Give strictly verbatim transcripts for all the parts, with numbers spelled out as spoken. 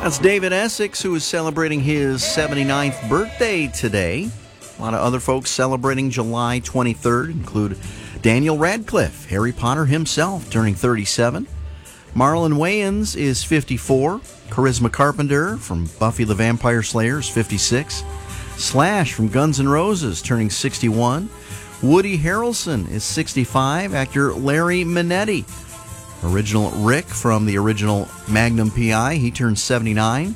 That's David Essex, who is celebrating his seventy-ninth birthday today. A lot of other folks celebrating July twenty-third include Daniel Radcliffe, Harry Potter himself, turning thirty-seven. Marlon Wayans is fifty-four. Charisma Carpenter from Buffy the Vampire Slayer is fifty-six. Slash from Guns N' Roses turning sixty-one. Woody Harrelson is sixty-five. Actor Larry Minetti, original Rick from the original Magnum P I, he turns seventy-nine.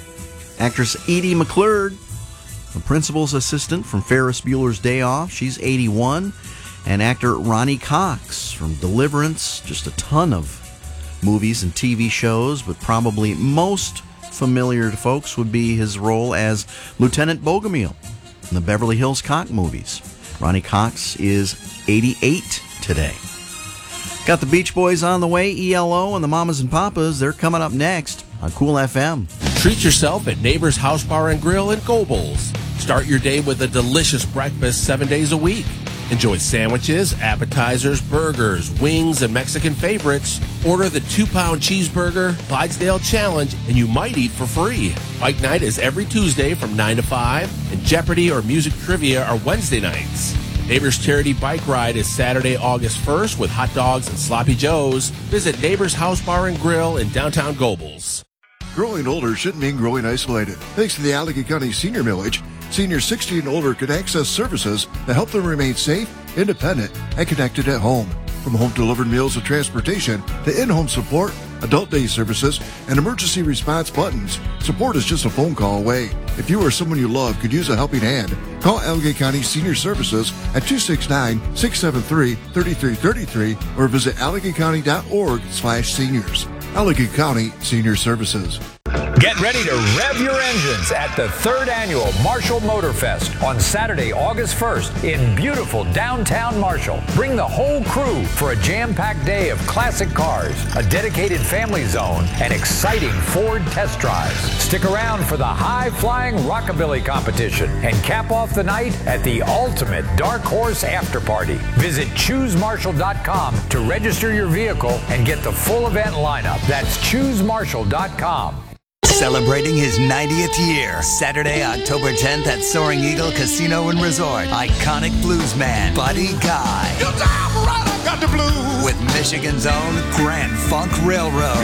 Actress Edie McClurg, the principal's assistant from Ferris Bueller's Day Off, she's eighty-one. And actor Ronnie Cox from Deliverance, just a ton of movies and T V shows, but probably most familiar to folks would be his role as Lieutenant Bogomil in the Beverly Hills Cop movies. Ronnie Cox is eighty-eight today. Got the Beach Boys on the way, E L O and the Mamas and Papas. They're coming up next on Cool F M. Treat yourself at Neighbor's House Bar and Grill in Gobles. Start your day with a delicious breakfast seven days a week. Enjoy sandwiches, appetizers, burgers, wings, and Mexican favorites. Order the two-pound cheeseburger, Clydesdale Challenge, and you might eat for free. Bike night is every Tuesday from nine to five, and Jeopardy or music trivia are Wednesday nights. Neighbors Charity Bike Ride is Saturday, August first with hot dogs and sloppy joes. Visit Neighbors House Bar and Grill in downtown Gobles. Growing older shouldn't mean growing isolated. Thanks to the Allegheny County Senior Millage, seniors sixty and older can access services that help them remain safe, independent, and connected at home. From home-delivered meals and transportation to in-home support, adult day services, and emergency response buttons, support is just a phone call away. If you or someone you love could use a helping hand, call Allegheny County Senior Services at two six nine, six seven three, three three three three or visit allegheny county dot org slash seniors. Allegheny County Senior Services. Get ready to rev your engines at the third annual Marshall Motor Fest on Saturday, August first in beautiful downtown Marshall. Bring the whole crew for a jam-packed day of classic cars, a dedicated family zone, and exciting Ford test drives. Stick around for the high-flying rockabilly competition and cap off the night at the ultimate Dark Horse After Party. Visit choose marshall dot com to register your vehicle and get the full event lineup. That's choose marshall dot com. Celebrating his ninetieth year, Saturday, October tenth at Soaring Eagle Casino and Resort. Iconic bluesman Buddy Guy. Your time right, I got the blues. With Michigan's own Grand Funk Railroad.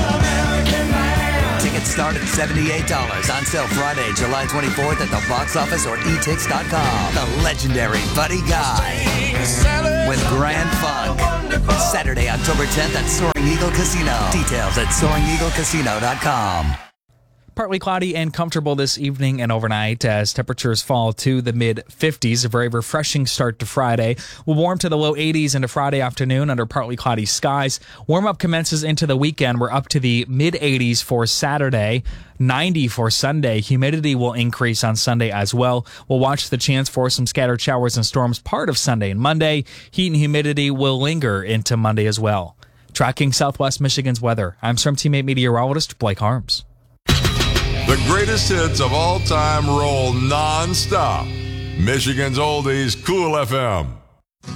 Tickets start at seventy-eight dollars. On sale Friday, July twenty-fourth at the box office or e tix dot com. The legendary Buddy Guy with Grand Funk. Saturday, October tenth at Soaring Eagle Casino. Details at soaring eagle casino dot com. Partly cloudy and comfortable this evening and overnight as temperatures fall to the mid fifties. A very refreshing start to Friday. We'll warm to the low eighties into Friday afternoon under partly cloudy skies. Warm-up commences into the weekend. We're up to the mid eighties for Saturday, ninety for Sunday. Humidity will increase on Sunday as well. We'll watch the chance for some scattered showers and storms part of Sunday and Monday. Heat and humidity will linger into Monday as well. Tracking Southwest Michigan's weather, I'm Storm Team eight meteorologist Blake Harms. The greatest hits of all time roll non-stop. Michigan's Oldies, Cool F M.